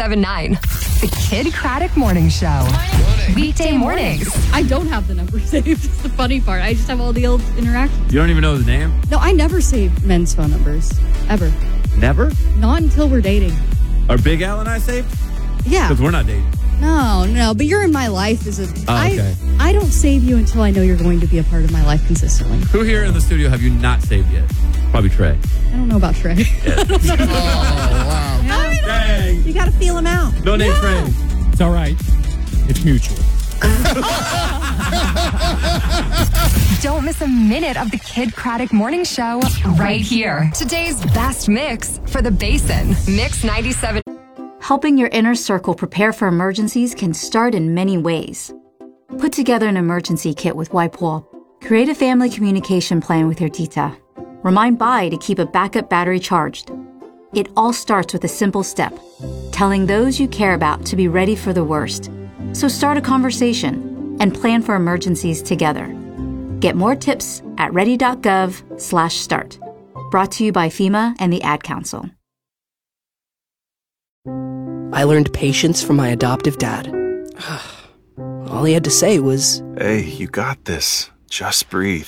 97.9. The Kid Craddock Morning Show. Weekday mornings. I don't have the number saved. It's the funny part. I just have all the old interactions. You don't even know the name? No, I never save men's phone numbers. Ever. Never? Not until we're dating. Are Big Al and I saved? Yeah. Because we're not dating. No, but you're in my life as a... okay. I don't save you until I know you're going to be a part of my life consistently. Who here in the studio have you not saved yet? Probably Trey. I don't know about Trey. Yeah. Oh, wow. Dang. You got to feel him out. No name Trey. It's all right. It's mutual. Don't miss a minute of the Kid Craddock Morning Show right here. Today's best mix for the Basin. Mix 97. Helping your inner circle prepare for emergencies can start in many ways. Put together an emergency kit with WipeWall. Create a family communication plan with your tita. Remind Bai to keep a backup battery charged. It all starts with a simple step, telling those you care about to be ready for the worst. So start a conversation and plan for emergencies together. Get more tips at ready.gov/start. Brought to you by FEMA and the Ad Council. I learned patience from my adoptive dad. All he had to say was, "Hey, you got this. Just breathe."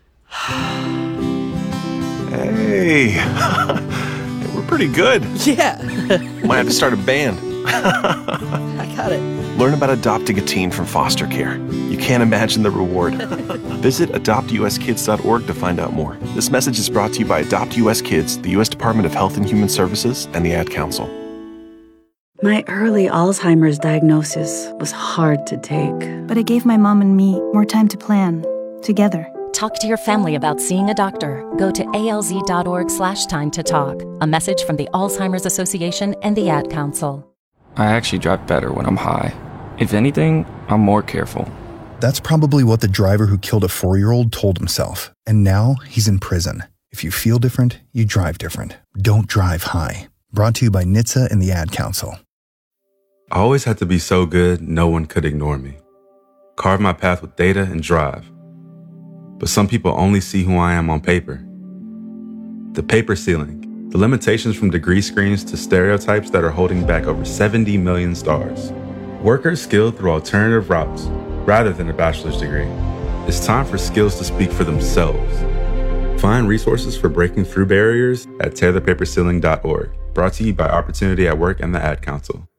Hey, we're pretty good. yeah, Might have to start a band. I got it. Learn about adopting a teen from foster care. You can't imagine the reward. Visit adoptuskids.org to find out more. This message is brought to you by Adopt US Kids, the U.S. Department of Health and Human Services, and the Ad Council. My early Alzheimer's diagnosis was hard to take. But it gave my mom and me more time to plan, together. Talk to your family about seeing a doctor. Go to alz.org/time to talk. A message from the Alzheimer's Association and the Ad Council. I actually drive better when I'm high. If anything, I'm more careful. That's probably what the driver who killed a 4-year-old told himself. And now he's in prison. If you feel different, you drive different. Don't drive high. Brought to you by NHTSA and the Ad Council. I always had to be so good, no one could ignore me. Carve my path with data and drive. But some people only see who I am on paper. The paper ceiling. The limitations from degree screens to stereotypes that are holding back over 70 million stars. Workers skilled through alternative routes rather than a bachelor's degree. It's time for skills to speak for themselves. Find resources for breaking through barriers at tearthepaperceiling.org. Brought to you by Opportunity at Work and the Ad Council.